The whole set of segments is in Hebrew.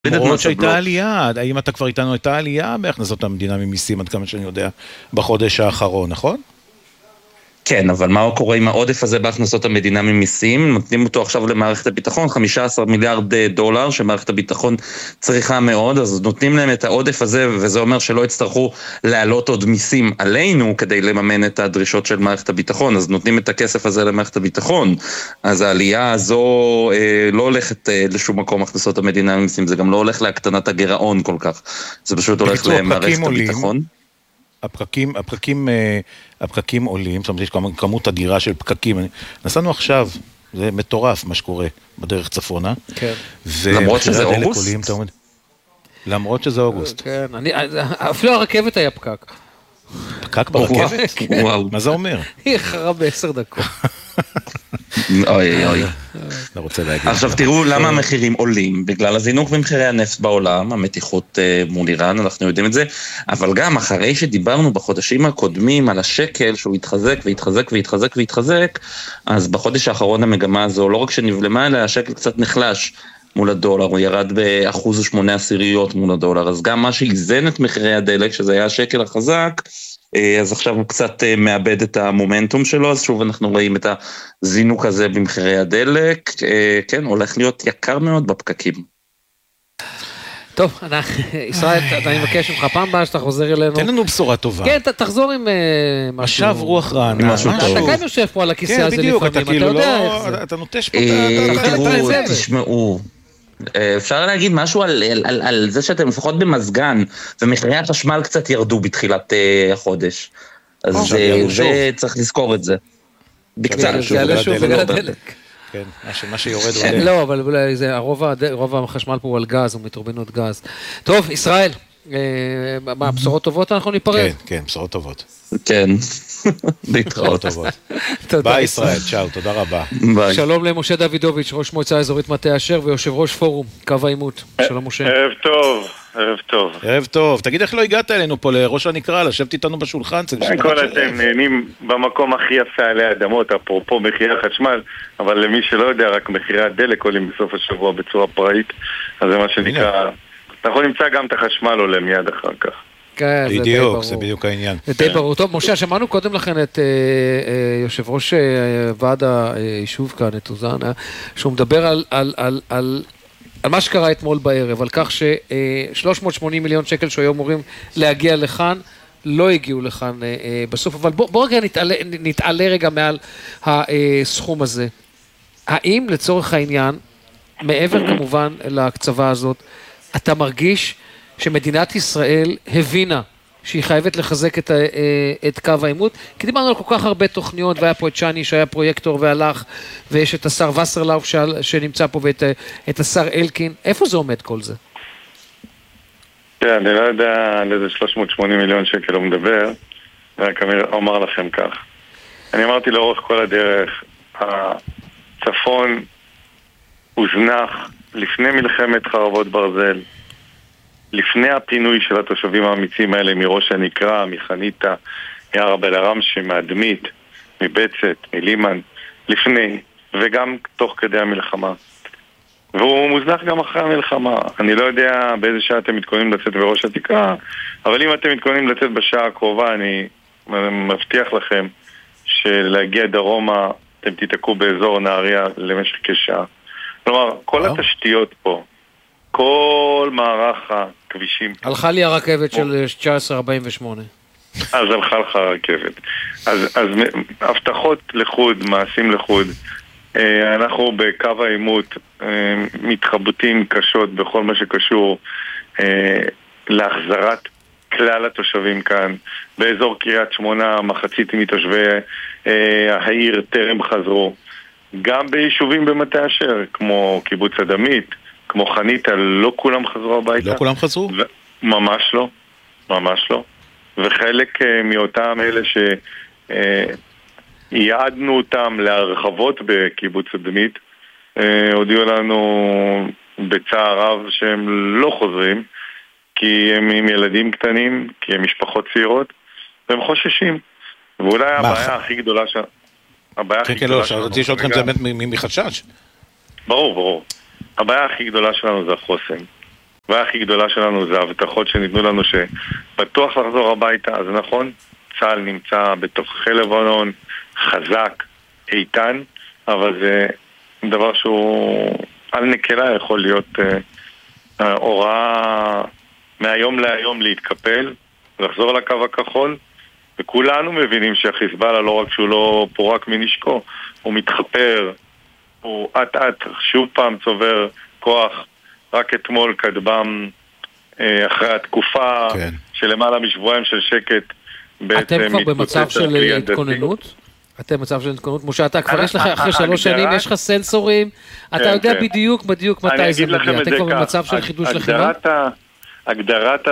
למרות שהייתה עלייה, האם אתה כבר איתנו הייתה עלייה בהכנסות המדינה ממיסים, עד כמה שאני יודע, בחודש האחרון, נכון? כן, אבל מה קורה עם העודף הזה בהכנסות המדינה ממיסים? נותנים אותו עכשיו למערכת הביטחון, 15 מיליארד דולר, שמערכת הביטחון צריכה מאוד, אז נותנים להם את העודף הזה, וזה אומר שלא יצטרכו להעלות עוד מיסים עלינו, כדי לממן את הדרישות של מערכת הביטחון, אז נותנים את הכסף הזה למערכת הביטחון, אז העלייה הזו לא הולכת לשום מקום הכנסות המדינה ממיסים, זה גם לא הולך להקטנת הגירעון כל כך, זה פשוט הולך למערכת הביטחון. הפקקים עולים, זאת אומרת, יש כמות אדירה של פקקים. נסענו עכשיו, זה מטורף מה שקורה בדרך צפונה. כן. למרות שזה אוגוסט? למרות שזה אוגוסט. כן, אפילו הרכבת היה פקק. פקק ברכבת? וואו. מה זה אומר? היא איחרה ב10 דקות. אוי אוי. לא רוצה להגיד. עכשיו תראו למה המחירים עולים, בגלל הזינוק במחירי הנפט בעולם, המתיחות מול איראן, אנחנו יודעים את זה, אבל גם אחרי שדיברנו בחודשים הקודמים על השקל, שהוא התחזק והתחזק והתחזק והתחזק, אז בחודש האחרון המגמה הזו, לא רק שנבלמה, אלא השקל קצת נחלש מול הדולר, הוא ירד ב1.8% מול הדולר, אז גם מה שאיזן את מחירי הדלק, שזה היה השקל החזק, אז עכשיו הוא קצת מאבד את המומנטום שלו, אז שוב אנחנו רואים את הזינוק הזה במחירי הדלק, כן, הולך להיות יקר מאוד בפקקים. טוב, ישראל, אני מבקש ממך פעם הבאה שאתה חוזר אלינו. תן לנו בשורה טובה. כן, תחזור עם משהו. משב רוח רענה. אתה גם יושב פה על הכיסא הזה לפעמים, אתה יודע איך זה. אתה נוטש פה תראו, תשמעו. אפשר להגיד משהו על זה שאתם לפחות במזגן, ומחירי החשמל קצת ירדו בתחילת החודש. אז זה צריך לזכור את זה. בקצת. זה יעלה שוב בגלל הדלק. כן, מה שיורד הוא עליה. לא, אבל רוב החשמל פה הוא על גז, הוא מטורבינות גז. טוב, ישראל, מה, בשורות טובות אנחנו ניפרד? כן, בשורות טובות. כן, להתראות. ביי ישראל, צ'או, תודה רבה. שלום למשה דוידוביץ', ראש מועצה אזורית מטה אשר ויושב ראש פורום קו העימות. שלום משה. ערב טוב, ערב טוב. ערב טוב. תגיד איך לא הגעת אלינו פה לראש הנקרא, לשבת איתנו בשולחן. כל אתם נהנים במקום הכי יפה עלי אדמות, אפרופו מחירי החשמל, אבל למי שלא יודע, רק מחירי הדלק עולים בסוף השבוע בצורה פראית, אז זה מה שנקרא, אנחנו נמצא גם את החשמל עולה מיד אחר כך. בדיוק, זה בדיוק העניין. זה די ברור. טוב, משה, שמענו קודם לכן את יושב ראש ועד היישוב כאן, את אוזנה, שהוא מדבר על מה שקרה אתמול בערב, על כך ש380 מיליון שקל שהיו אמורים להגיע לכאן, לא הגיעו לכאן בסוף, אבל בוא רגע נתעלה רגע מעל הסכום הזה. האם לצורך העניין, מעבר כמובן להקצבה הזאת, אתה מרגיש שמדינת ישראל הבינה שהיא חייבת לחזק את קו העימות, כי דיברנו על כל כך הרבה תוכניות, והיה פה את שני שהיה פרויקטור והלך, ויש את השר וסרלאוף שנמצא פה, ואת השר אלקין. איפה זה עומד כל זה? כן, אני לא יודע על איזה 380 מיליון שקל הוא מדבר, רק אומר לכם כך. אני אמרתי לאורך כל הדרך, הצפון הוזנח לפני מלחמת חרבות ברזל, לפני הפינוי של התושבים האמיצים האלה מראש הנקרה, מחניתה, מערב אל-עראמשה, מאדמית, מבצת, מלימן, לפני, וגם תוך כדי המלחמה. והוא מוזנח גם אחרי המלחמה. אני לא יודע באיזה שעה אתם מתכוננים לצאת בראש התקרה, אבל אם אתם מתכוננים לצאת בשעה הקרובה, אני מבטיח לכם שלהגיע דרומה, אתם תתעקו באזור נהריה למשך כשעה. כלומר, כל התשתיות פה, כל מערך הכבישים. הלכה לי הרכבת של 1948. אז הלכה לך הרכבת. אז הבטחות לחוד, מעשים לחוד. אנחנו בקו העימות מתחבטים קשות בכל מה שקשור להחזרת כלל התושבים כאן. באזור קריית שמונה, מחצית מתושבי העיר טרם חזרו. גם ביישובים במטה אשר, כמו קיבוץ אדמית, כמו חניתה, לא כולם חזרו הביתה. לא כולם חזרו? ממש לא, ממש לא. וחלק מאותם אלה שיעדנו אותם להרחבות בקיבוץ אדמית, הודיעו לנו בצער רב שהם לא חוזרים, כי הם עם ילדים קטנים, כי הם משפחות צעירות, והם חוששים. ואולי הבעיה הכי גדולה שלנו... כן, לא, רציתי לשאול אתכם זה באמת מחשש. ברור. הבעיה הכי גדולה שלנו זה החוסן. והכי גדולה שלנו זה ההבטחות שניתנו לנו שבטוח לחזור הביתה. אז נכון, צה"ל נמצא בתוככי לבנון, חזק, איתן, אבל זה דבר שהוא על נקלה יכול להיות הוראה מהיום להיום להתקפל, לחזור לקו הכחול, וכולנו מבינים שהחיזבאללה לא רק שהוא לא פורק מנשקו, הוא מתחפר, הוא עט שוב פעם צובר כוח. רק אתמול כדבם אחרי התקופה של למעלה משבועיים של שקט. אתם כבר במצב של התכוננות? אתם במצב של התכוננות? משה, אתה כבר יש לך, אחרי 3 שנים, יש לך סנסורים, אתה יודע בדיוק מתי זה מגיע. אתם כבר במצב של חידוש לחימה? הגדרת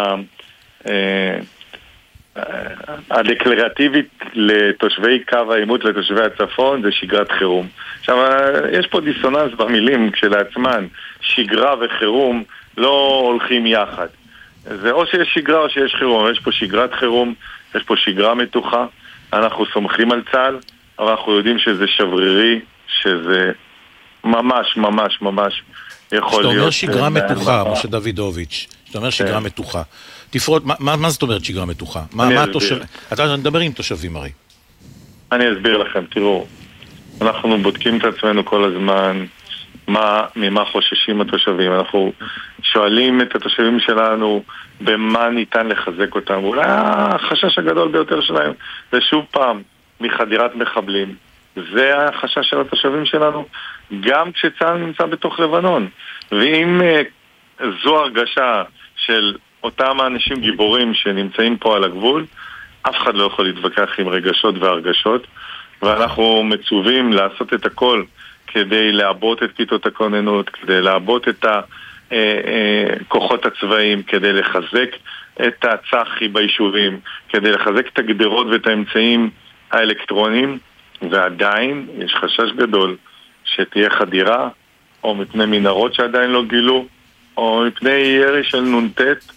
הדקלרטיבית לתושבי קו העימות, לתושבי הצפון, זה שגרת חירום. עכשיו, יש פה דיסוננס במילים כשלעצמן. שגרה וחירום לא הולכים יחד. זה או שיש שגרה או שיש חירום. יש פה שגרת חירום, יש פה שגרה מתוחה. אנחנו סומכים על צה"ל, אבל אנחנו יודעים שזה שברירי, שזה ממש ממש ממש יכול להיות... שאתה אומר שגרה מתוחה, משה דוידוביץ', שאתה אומר שגרה מתוחה. תפרוט, מה זאת אומרת שגרה מתוחה? אתה מדבר עם תושבים הרי. אני אסביר לכם, תראו, אנחנו בודקים את עצמנו כל הזמן, ממה חוששים התושבים. אנחנו שואלים את התושבים שלנו במה ניתן לחזק אותם. אולי החשש הגדול ביותר שלהם זה שוב פעם מחדירת מחבלים. זה החשש של התושבים שלנו, גם כשצה"ל נמצא בתוך לבנון. ואם זו הרגשה של אותם האנשים גיבורים שנמצאים פה על הגבול, אף אחד לא יכול להתווכח עם רגשות והרגשות, ואנחנו מצווים לעשות את הכל כדי לעבות את כיתות הכוננות, כדי לעבות את הכוחות הצבאיים, כדי לחזק את הצחי ביישובים, כדי לחזק את הגדרות ואת האמצעים האלקטרונים, ועדיין יש חשש גדול שתהיה חדירה, או מפני מנהרות שעדיין לא גילו, או מפני ירי של נונטט,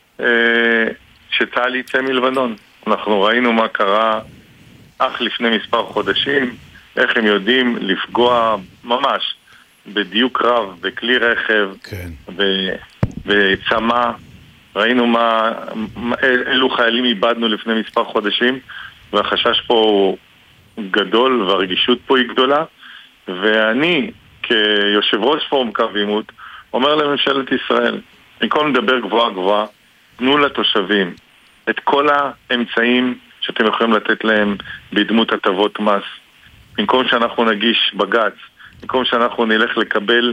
שצה"ל יצא מלבנון. אנחנו ראינו מה קרה אך לפני מספר חודשים, איך הם יודעים לפגוע ממש בדיוק רב, בכלי רכב, בצמא. ראינו אילו חיילים איבדנו לפני מספר חודשים, והחשש פה הוא גדול והרגישות פה היא גדולה. ואני כיושב ראש פורום קו עימות אומר לממשלת ישראל, במקום לדבר גבוהה גבוהה, תנו לתושבים את כל האמצעים שאתם יכולים לתת להם בדמות הטבות מס. במקום שאנחנו נגיש בגץ, במקום שאנחנו נלך לקבל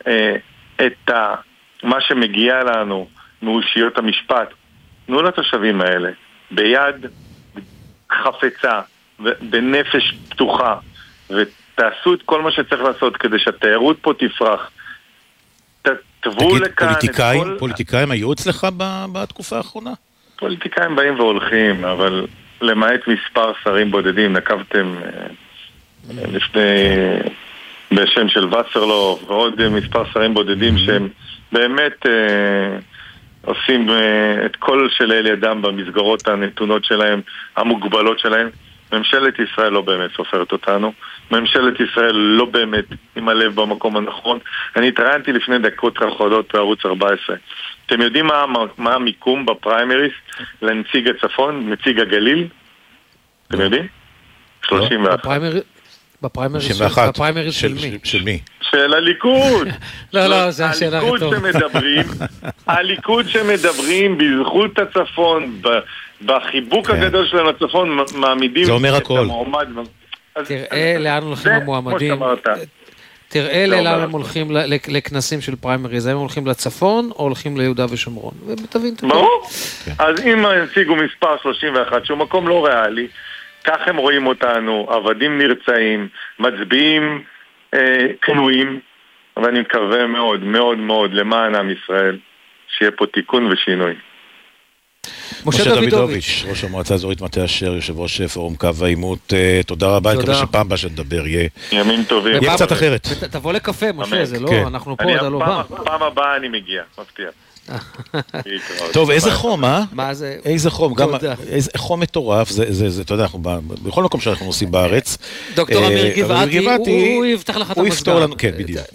מה שמגיע לנו מאושיות המשפט, תנו לתושבים האלה ביד חפצה ובנפש פתוחה, ותעשו את כל מה שצריך לעשות כדי שהתיירות פה תפרח. תגיד, פוליטיקאים היו אצלך בתקופה האחרונה? פוליטיקאים באים והולכים, אבל למעט מספר שרים בודדים, נקבתם לפני בשם של וסרלוף ועוד מספר שרים בודדים שהם באמת עושים את כל שלאל ידם במסגרות הנתונות שלהם, המוגבלות שלהם. ממשלת ישראל לא באמת סופרת אותנו, ממשלת ישראל לא באמת עם הלב במקום הנכון. אני התראיינתי לפני דקות אחדות בערוץ 14. אתם יודעים מה המיקום בפריימריס לנציג הצפון, נציג הגליל? אתם יודעים? 31. בפריימריס של מי? של מי? של הליכוד. לא, זה השאלה רטורית. הליכוד שמדברים בזכות הצפון, בחיבוק הגדול שלנו הצפון, מעמידים את המועמד. תראה לאן הולכים המועמדים. תראה לאן הם הולכים לכנסים של פריימריז, הם הולכים לצפון או הולכים ליהודה ושומרון. ותבין, ברור. אז אם הציגו מספר 31, שהוא מקום לא ריאלי, כך הם רואים אותנו, עבדים נרצעים, מצביעים כנועים, ואני מקווה מאוד מאוד מאוד למען עם ישראל, שיהיה פה תיקון ושינוי. משה דוידוביץ', ראש המועצה האזורית מטה אשר, יושב ראש פורום קו העימות, תודה רבה, אני מקווה שפעם הבאה שנדבר ימים טובים. יהיה קצת אחרת. תבוא לקפה, משה, זה לא, אנחנו פה, אתה לא בא. פעם הבאה אני מגיע, מבטיח. טוב, איזה חום, מה זה? איזה חום, גם איזה חום מטורף, זה, אתה יודע, בכל מקום שאנחנו עושים בארץ. דוקטור אמיר גבעתי, הוא יפתח לך את המזגן. הוא יפתור לנו, כן, בדיוק.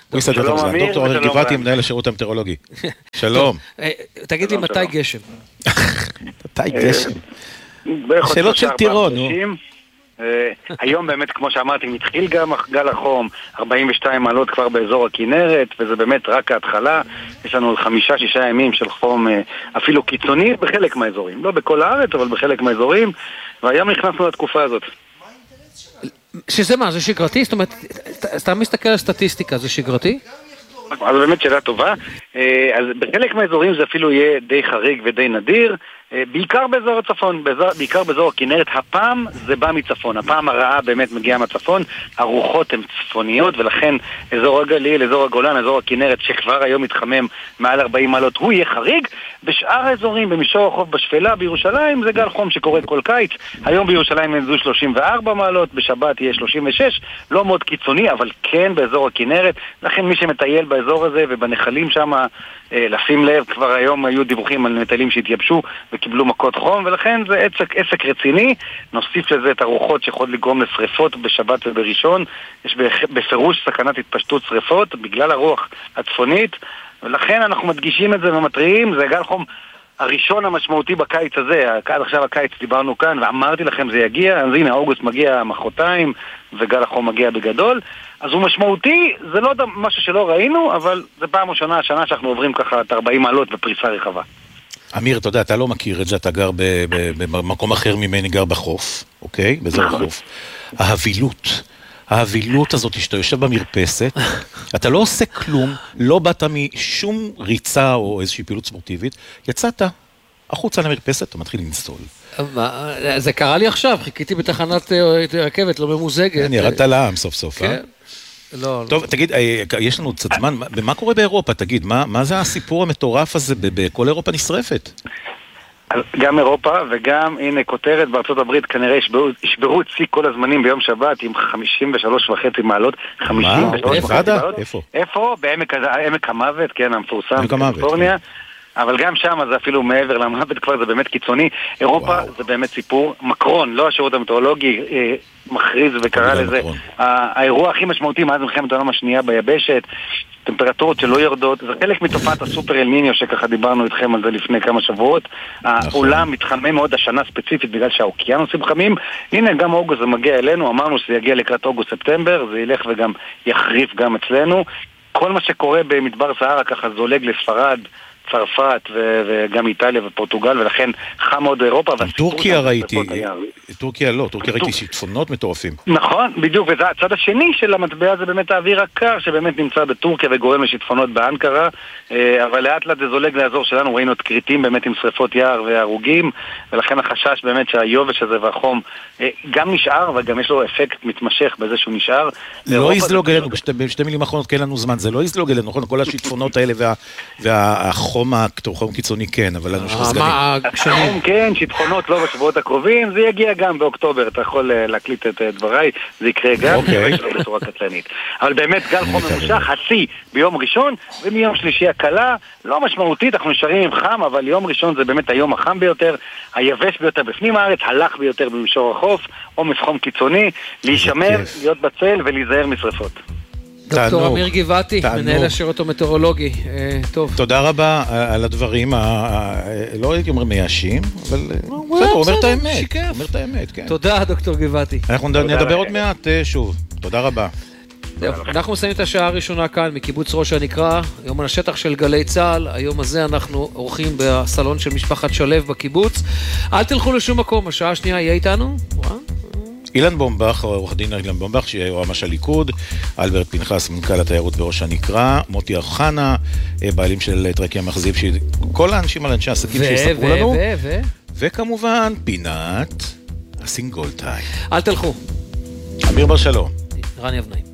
הוא יסדר את המזל. דוקטור אמיר גבעתי, מנהל השירות המטאורולוגי. שלום. תגיד לי מתי גשם. מתי גשם? שאלות של טירון, נו. היום באמת, כמו שאמרתי, מתחיל גם גל החום, 42 מעלות כבר באזור הכנרת, וזה באמת רק ההתחלה. יש לנו 5-6 ימים של חום אפילו קיצוני בחלק מהאזורים. לא בכל הארץ, אבל בחלק מהאזורים, והיום נכנסנו לתקופה הזאת. שזה מה? זה שגרתי? זאת אומרת, אתה מסתכל על סטטיסטיקה, זה שגרתי? אז באמת שאלה טובה. אז בחלק מהאזורים זה אפילו יהיה די חריג ודי נדיר, בעיקר באזור הצפון, בעיקר באזור הכנרת. הפעם זה בא מצפון, הפעם הרעה באמת מגיעה מהצפון, הרוחות הן צפוניות, ולכן אזור הגליל, אזור הגולן, אזור הכנרת שכבר היום מתחמם מעל 40 מעלות, הוא יהיה חריג. בשאר האזורים, במישור החוף, בשפלה, בירושלים, זה גל חום שקורה כל קיץ. היום בירושלים ינזו 34 מעלות, בשבת יהיה 36, לא מאוד קיצוני, אבל כן באזור הכנרת. לכן מי שמטייל באזור הזה ובנחלים שם, לשים לב, כבר היום היו דיווחים על מטיילים שהתייבשו וקיבלו מכות חום, ולכן זה עסק רציני. נוסיף לזה את הרוחות שיכול לגרום לשריפות בשבת ובראשון. יש בפירוש סכנת התפשטות שריפות בגלל הרוח הצפונית, ולכן אנחנו מדגישים את זה ומטריעים. זה גל חום הראשון המשמעותי בקיץ הזה. עד עכשיו הקיץ דיברנו כאן ואמרתי לכם זה יגיע, אז הנה אוגוסט מגיע מחרתיים וגל החום מגיע בגדול, אז הוא משמעותי. זה לא משהו שלא ראינו, אבל זה פעם ראשונה השנה שאנחנו עוברים ככה את 40 מעלות בפריסה רחבה. אמיר, אתה יודע, אתה לא מכיר את זה, אתה גר במקום אחר ממני, גר בחוף, אוקיי? באזור החוף. האבילות הזאת שאתה יושב במרפסת, אתה לא עושה כלום, לא באת משום ריצה או איזושהי פעילות ספורטיבית, יצאת החוצה למרפסת, אתה מתחיל לנסול. זה קרה לי עכשיו, חיכיתי בתחנת רכבת, לא ממוזגת. ירדת לעם סוף סוף, כן. לא. טוב, תגיד, יש לנו קצת זמן, מה קורה באירופה? תגיד, מה זה הסיפור המטורף הזה? בכל אירופה נשרפת? גם אירופה וגם, הנה כותרת, בארצות הברית כנראה ישברו את שיא כל הזמנים ביום שבת עם 53.5 מעלות. 53.5 מעלות. איפה? איפה? בעמק המוות, כן, המפורסם בקליפורניה. אבל גם שם זה אפילו מעבר למוות, כבר זה באמת קיצוני. אירופה זה באמת סיפור. מקרון, לא השירות המטאורולוגי, מכריז וקרא לזה האירוע הכי משמעותי מאז מלחמת העולם השנייה ביבשת. טמפרטורות שלא יורדות, זה חלק מתופעת הסופר אל ניניו שככה דיברנו איתכם על זה לפני כמה שבועות. העולם מתחמם מאוד השנה ספציפית בגלל שהאוקיינוסים חמים. הנה גם אוגוסט זה מגיע אלינו, אמרנו שזה יגיע לקראת אוגוסט-ספטמבר, זה ילך וגם יחריף גם אצלנו. כל מה שקורה במדבר סהרה ככה זולג לספרד, צרפת וגם איטליה ופורטוגל, ולכן חם מאוד באירופה. טורקיה ראיתי, טורקיה ראיתי שיטפונות מטורפים. נכון, בדיוק, וזה הצד השני של המטבע, זה באמת האוויר הקר שבאמת נמצא בטורקיה וגורם לשיטפונות באנקרה, אבל לאט לאט זה זולג לאזור שלנו, ראינו את קריטים באמת עם שריפות יער והרוגים, ולכן החשש באמת שהיובש הזה והחום גם נשאר, אבל גם יש לו אפקט מתמשך בזה שהוא נשאר. לא יזלוג אלינו, בשתי מילים האחרונות כן לנו זמן, זה לא יזלוג אלינו, נכון? כל השיטפונות האלה והחום קיצוני כן, אבל לנו שסגנים. החום כן, שיטפונות לא בשבועות הקרובים, זה יגיע גם באוקטובר, אתה יכול להקליט את דבריי, זה יקרה גם, בצורה קטלנית. אבל באמת גל חום ממושך, השיא ביום ראשון, ומיום שלישי הקלה, לא משמעותית, אנחנו נשארים עם חם, אבל יום ראשון זה באמת היום החם ביותר, היבש ביותר בפנים הארץ, הלך ביותר במישור החוף, עומס חום קיצוני, להישמר, להיות בצל ולהיזהר משרפות. דוקטור אמיר גבעתי, מנהל השירות המטאורולוגי. טוב. תודה רבה על הדברים, לא הייתי אומר מייאשים, אבל הוא אומר את האמת, כן. תודה, דוקטור גבעתי. אנחנו נדבר עוד מעט שוב. תודה רבה. אנחנו מסיימים את השעה הראשונה כאן מקיבוץ ראש הנקרה, יום על השטח של גלי צהל. היום הזה אנחנו עורכים בסלון של משפחת שלב בקיבוץ. אל תלכו לשום מקום, השעה השנייה יהיה איתנו. אילן בומבך, עורך דין אילן בומבך, שיועמ"ש הליכוד, אלברט פנחס, מנכ"ל התיירות בראש הנקרה, מוטי אוחנה, בעלים של טרקיה מחזיב, כל האנשים על אנשי העסקים שיספרו לנו, וכמובן פינת הסינגול טיים. אל תלכו. אמיר בר שלום, רני אבנאי.